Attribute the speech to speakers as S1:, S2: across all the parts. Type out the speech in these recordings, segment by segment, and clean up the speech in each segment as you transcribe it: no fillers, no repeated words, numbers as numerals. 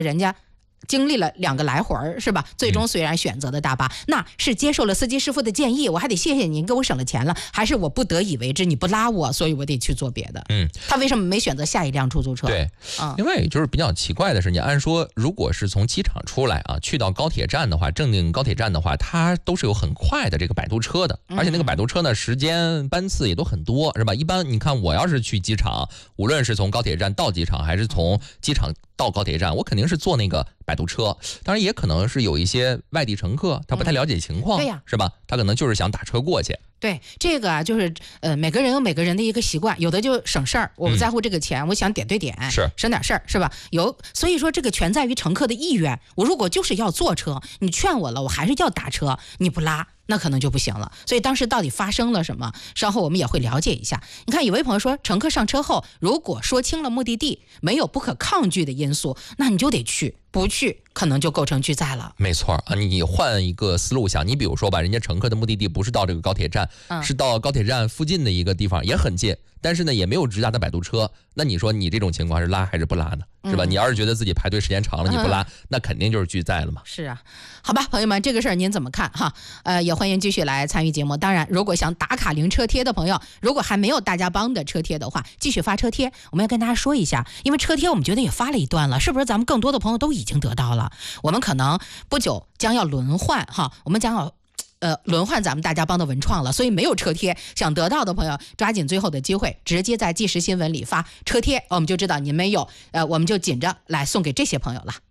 S1: 人家经历了2个来回是吧？最终虽然选择的大巴，那是接受了司机师傅的建议，我还得谢谢您给我省了钱了，还是我不得已为之，你不拉我，所以我得去做别的。他为什么没选择下一辆出租车？
S2: 对，因为就是比较奇怪的是，你按说如果是从机场出来啊，去到高铁站的话，正定高铁站的话，它都是有很快的这个摆渡车的，而且那个摆渡车呢，时间班次也都很多，是吧？一般你看我要是去机场，无论是从高铁站到机场，还是从机场到高铁站，我肯定是坐那个摆渡车。当然也可能是有一些外地乘客他不太了解情况，
S1: 对呀，
S2: 是吧？他可能就是想打车过去。
S1: 对，这个啊，就是每个人有每个人的一个习惯，有的就省事儿，我不在乎这个钱，我想点对点，
S2: 是
S1: 省点事儿，是吧？所以说这个全在于乘客的意愿。我如果就是要坐车，你劝我了，我还是要打车，你不拉，那可能就不行了。所以当时到底发生了什么？稍后我们也会了解一下。你看，有位朋友说，乘客上车后，如果说清了目的地，没有不可抗拒的因素，那你就得去，不去可能就构成拒载了。
S2: 没错啊，你换一个思路想，你比如说吧，人家乘客的目的地不是到这个高铁站，是到高铁站附近的一个地方，也很近，但是呢也没有直达的摆渡车。那你说你这种情况是拉还是不拉呢？是吧？你要是觉得自己排队时间长了，你不拉，那肯定就是拒载了嘛。
S1: 是啊，好吧，朋友们，这个事儿您怎么看哈？也欢迎继续来参与节目。当然，如果想打卡领车贴的朋友，如果还没有大家帮的车贴的话，继续发车贴。我们要跟大家说一下，因为车贴我们觉得也发了一段了，是不是咱们更多的朋友都已经得到了？我们可能不久将要轮换哈，我们将要轮换咱们大家帮的文创了，所以没有车贴，想得到的朋友抓紧最后的机会，直接在即时新闻里发车贴，我们就知道您没有，我们就紧着来送给这些朋友了。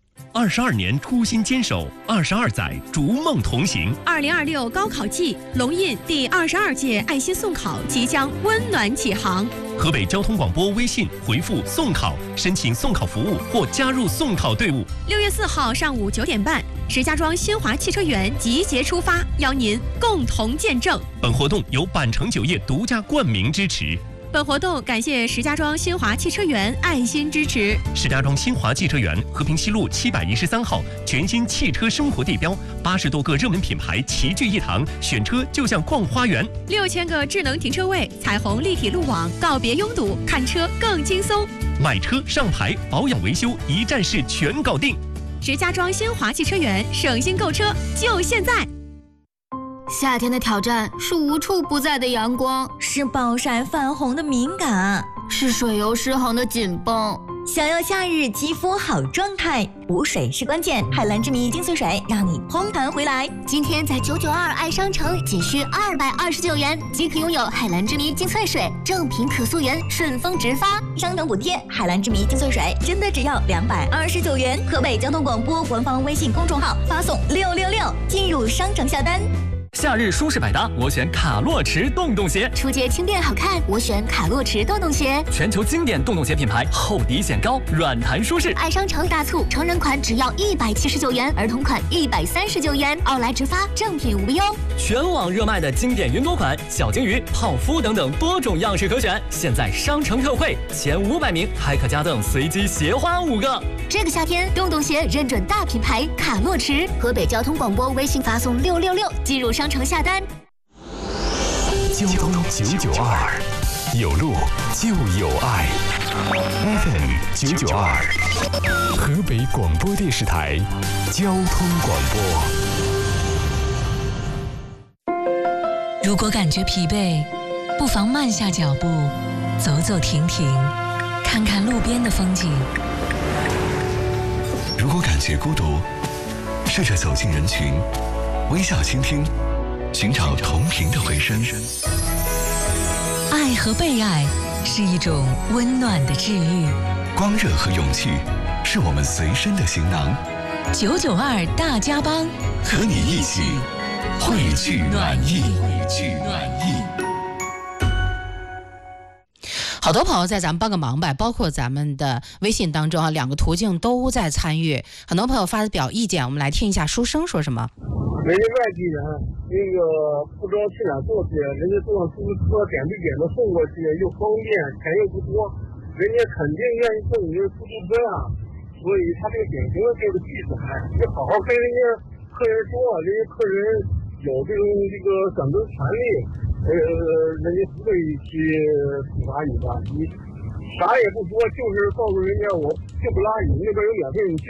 S3: 22年初心坚守，22载逐梦同行。
S4: 2026高考季，龙印第22届爱心送考即将温暖启航。
S3: 河北交通广播微信回复送考，申请送考服务或加入送考队伍。
S4: 6月4号上午9点半，石家庄新华汽车园集结出发，邀您共同见证。
S3: 本活动由板城酒业独家冠名支持。
S4: 本活动感谢石家庄新华汽车园爱心支持。
S3: 石家庄新华汽车园和平西路713号全新汽车生活地标，80多个热门品牌齐聚一堂，选车就像逛花园。
S4: 6000个智能停车位，彩虹立体路网，告别拥堵，看车更轻松。
S3: 买车上牌，保养维修一站式全搞定。
S4: 石家庄新华汽车园，省心购车就现在。
S5: 夏天的挑战是无处不在的阳光，
S6: 是暴晒泛红的敏感，
S5: 是水油失衡的紧绷。
S6: 想要夏日肌肤好状态，补水是关键。海蓝之谜精粹水让你嘭弹回来。
S5: 今天在992爱商城仅需229元即可拥有海蓝之谜精粹水，正品可溯源，顺丰直发，
S6: 商城补贴。海蓝之谜精粹水真的只要229元。河北交通广播官方微信公众号发送666进入商城下单。
S7: 夏日舒适百搭，我选卡洛驰洞洞鞋。
S5: 出街轻便好看，我选卡洛驰洞洞鞋。
S7: 全球经典洞洞鞋品牌，厚底显高，软弹舒适。
S5: 爱商城大促，成人款只要179元，儿童款139元，奥莱直发，正品无忧。
S7: 全网热卖的经典云朵款、小金鱼、泡芙等等多种样式可选，现在商城特惠，前500名还可加赠随机鞋花5个。
S5: 这个夏天，洞洞鞋认准大品牌卡洛驰。河北交通广播微信发送666进入商城下单。
S8: 交通992，有路就有爱。FM 992，河北广播电视台交通广播。
S9: 如果感觉疲惫，不妨慢下脚步，走走停停，看看路边的风景。
S8: 如果感觉孤独，试着走进人群，微笑倾听，寻找同频的回声。
S9: 爱和被爱是一种温暖的治愈，
S8: 光热和勇气是我们随身的行囊。
S9: 992大家帮，
S8: 和你一起汇聚暖意。
S1: 好多朋友在咱们帮个忙呗，包括咱们的微信当中啊，2个途径都在参与。很多朋友发表意见，我们来听一下书生说什么。
S10: 人家外地人那个不知道去哪坐去，人家坐上出租车点对点的送过去，又方便，钱又不多，人家肯定愿意坐你这出租车呀。所以他这个典型的就是拒载，你好好跟人家客人说，人家客人有这个选择权利。人家不会去处罚你的，你啥也不说，就是告诉人家我就不拉你，那边有免费，你去